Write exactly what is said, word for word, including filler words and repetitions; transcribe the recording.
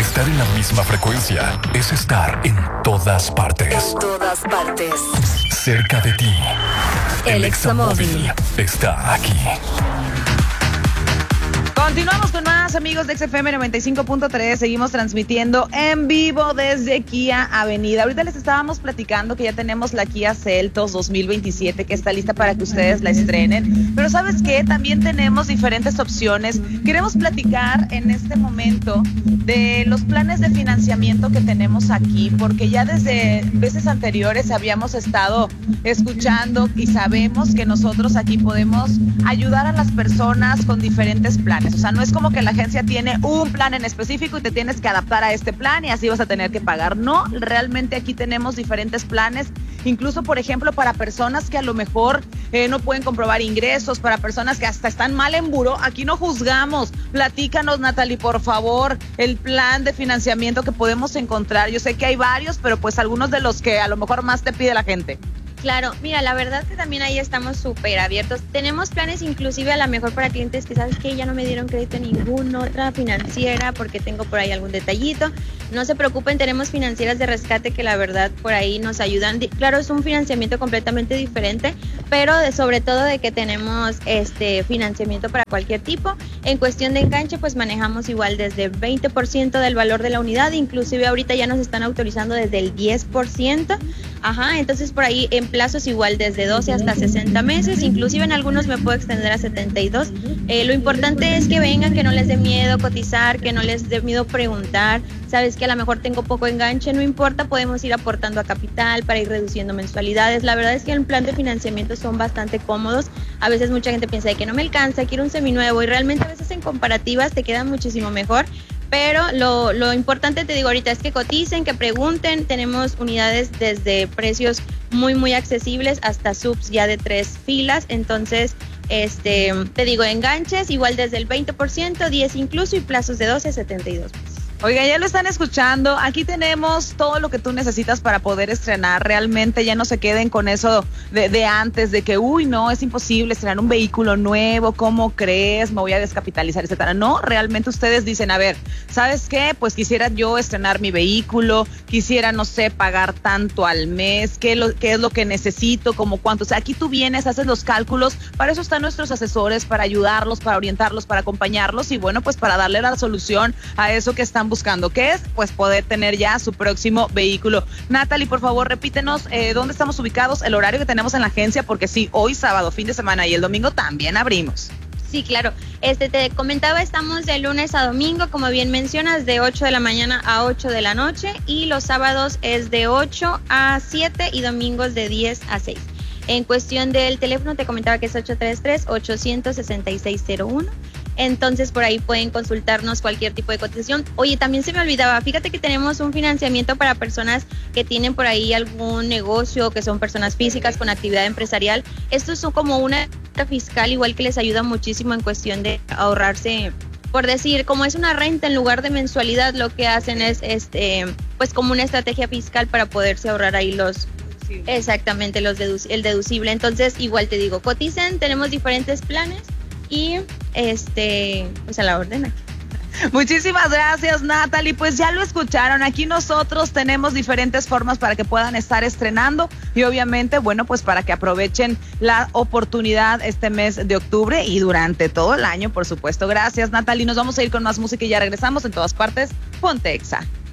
Estar en la misma frecuencia es estar en todas partes. En todas partes. Cerca de ti. El Examóvil está aquí. Continuamos con más, amigos de X F M noventa y cinco punto tres. Seguimos transmitiendo en vivo desde Kia Avenida. Ahorita les estábamos platicando que ya tenemos la Kia Seltos dos mil veintisiete, que está lista para que ustedes la estrenen. Pero ¿sabes qué? También tenemos diferentes opciones. Queremos platicar en este momento de los planes de financiamiento que tenemos aquí, porque ya desde veces anteriores habíamos estado escuchando y sabemos que nosotros aquí podemos ayudar a las personas con diferentes planes. O sea, no es como que la agencia tiene un plan en específico y te tienes que adaptar a este plan y así vas a tener que pagar. No, realmente aquí tenemos diferentes planes, incluso, por ejemplo, para personas que a lo mejor eh, no pueden comprobar ingresos, para personas que hasta están mal en buró. Aquí no juzgamos. Platícanos, Natalie, por favor, el plan de financiamiento que podemos encontrar. Yo sé que hay varios, pero pues algunos de los que a lo mejor más te pide la gente. Claro, mira, la verdad que también ahí estamos súper abiertos. Tenemos planes inclusive a lo mejor para clientes que sabes que ya no me dieron crédito en ninguna otra financiera porque tengo por ahí algún detallito. No se preocupen, tenemos financieras de rescate que la verdad por ahí nos ayudan. Claro, es un financiamiento completamente diferente, pero de, sobre todo de que tenemos este financiamiento para cualquier tipo. En cuestión de enganche, pues manejamos igual desde veinte por ciento del valor de la unidad, inclusive ahorita ya nos están autorizando desde el diez por ciento. Ajá, entonces por ahí en plazos igual desde doce hasta sesenta meses, inclusive en algunos me puedo extender a setenta y dos. Eh, lo importante es que vengan, que no les dé miedo cotizar, que no les dé miedo preguntar. Sabes que a lo mejor tengo poco enganche, no importa, podemos ir aportando a capital para ir reduciendo mensualidades. La verdad es que el plan de financiamiento son bastante cómodos. A veces mucha gente piensa de que no me alcanza, quiero un seminuevo y realmente a veces en comparativas te quedan muchísimo mejor. Pero lo, lo importante, te digo ahorita, es que coticen, que pregunten. Tenemos unidades desde precios muy, muy accesibles hasta subs ya de tres filas. Entonces, este, te digo, enganches igual desde el veinte por ciento, diez incluso, y plazos de doce a setenta y dos meses. Oiga, ya lo están escuchando. Aquí tenemos todo lo que tú necesitas para poder estrenar. Realmente ya no se queden con eso de, de antes, de que, uy, no, es imposible estrenar un vehículo nuevo. ¿Cómo crees? Me voy a descapitalizar, etcétera. No, realmente ustedes dicen, a ver, ¿sabes qué? Pues quisiera yo estrenar mi vehículo, quisiera, no sé, pagar tanto al mes, ¿qué, lo, qué es lo que necesito? ¿Cómo cuánto? O sea, aquí tú vienes, haces los cálculos. Para eso están nuestros asesores, para ayudarlos, para orientarlos, para acompañarlos y, bueno, pues para darle la solución a eso que están buscando, que es pues poder tener ya su próximo vehículo. Natalie, por favor, repítenos eh, dónde estamos ubicados, el horario que tenemos en la agencia, porque sí, hoy sábado, fin de semana y el domingo también abrimos. Sí, claro. Este, te comentaba, estamos de lunes a domingo, como bien mencionas, de ocho de la mañana a ocho de la noche, y los sábados es de ocho a siete y domingos de diez a seis. En cuestión del teléfono, te comentaba que es ocho tres tres, ocho seis seis, cero uno. Entonces por ahí pueden consultarnos cualquier tipo de cotización. Oye, también se me olvidaba, fíjate que tenemos un financiamiento para personas que tienen por ahí algún negocio, que son personas físicas con actividad empresarial. Estos son como una renta fiscal, igual que les ayuda muchísimo en cuestión de ahorrarse, por decir, como es una renta en lugar de mensualidad, lo que hacen es este pues como una estrategia fiscal para poderse ahorrar ahí los exactamente los deduc- el deducible. Entonces igual te digo, coticen, tenemos diferentes planes y este pues a la orden aquí. Muchísimas gracias, Natalie. Pues ya lo escucharon, aquí nosotros tenemos diferentes formas para que puedan estar estrenando y obviamente, bueno, pues para que aprovechen la oportunidad este mes de octubre y durante todo el año, por supuesto. Gracias, Natalie. Nos vamos a ir con más música y ya regresamos. En todas partes, Ponte Exa.